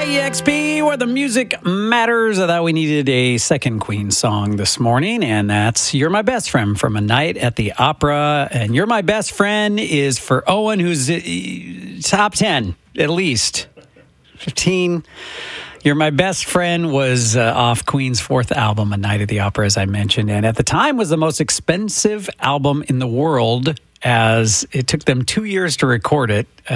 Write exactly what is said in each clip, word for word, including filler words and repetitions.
K E X P, where the music matters. I thought we needed a second Queen song this morning, and that's You're My Best Friend from A Night at the Opera. And You're My Best Friend is for Owen, who's uh, top ten, at least. fifteen. You're My Best Friend was uh, off Queen's fourth album, A Night at the Opera, as I mentioned, and at the time was the most expensive album in the world, as it took them two years to record it, uh,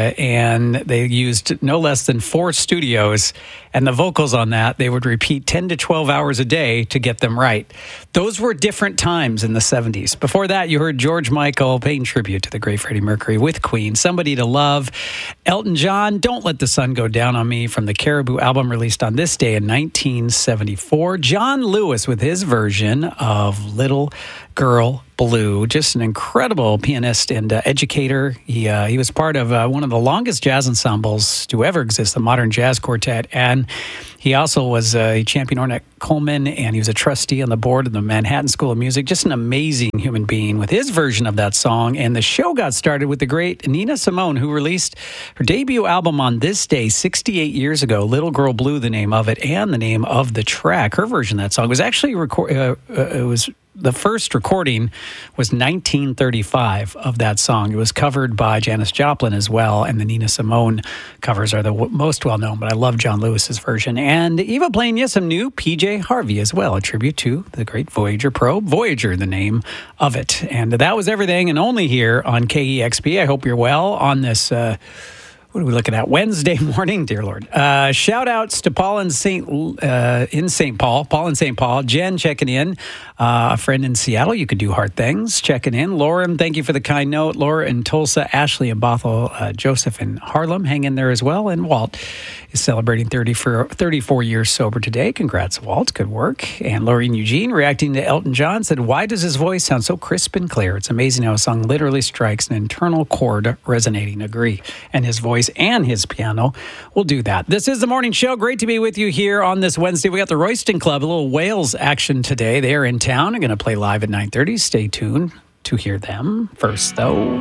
and they used no less than four studios, and the vocals on that, they would repeat ten to twelve hours a day to get them right. Those were different times in the seventies. Before that, you heard George Michael paying tribute to the great Freddie Mercury with Queen, Somebody to Love. Elton John, Don't Let the Sun Go Down on Me from the Caribou album released on this day in nineteen seventy-four. John Lewis with his version of Little Girl Blue, just an incredible pianist and uh, educator. He uh, he was part of uh, one of the longest jazz ensembles to ever exist, the Modern Jazz Quartet, and he also was a champion Ornette Coleman, and he was a trustee on the board of the Manhattan School of Music. Just an amazing human being with his version of that song. And the show got started with the great Nina Simone, who released her debut album on this day sixty-eight years ago, Little Girl Blue, the name of it, and the name of the track. Her version of that song was actually record. Uh, uh, it was. The first recording was nineteen thirty-five of that song. It was covered by Janis Joplin as well, and the Nina Simone covers are the w- most well-known, but I love John Lewis's version. And Eva playing you some new P J Harvey as well, a tribute to the great Voyager probe, Voyager, the name of it. And that was everything, and only here on K E X P. I hope you're well on this... Uh, What are we looking at? Wednesday morning, dear Lord. Uh, shout outs to Paul in Saint uh, in Saint Paul, Paul in Saint Paul, Jen checking in, uh, a friend in Seattle. You could do hard things checking in. Lauren, thank you for the kind note. Laura in Tulsa, Ashley in Bothell, uh, Joseph in Harlem, hang in there as well. And Walt is celebrating thirty for thirty-four years sober today. Congrats, Walt. Good work. And Lorraine Eugene reacting to Elton John said, "Why does his voice sound so crisp and clear? It's amazing how a song literally strikes an internal chord resonating." Agree. And his voice and his piano will do that. This is the morning show. Great to be with you here on this Wednesday. We got the Royston Club, a little Wales action today. They are in town. They're going to play live at nine thirty. Stay tuned to hear them. First, though,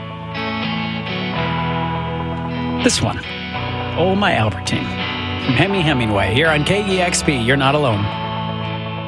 this one. Oh, My Albertine from Hemi Hemingway here on K E X P. You're not alone.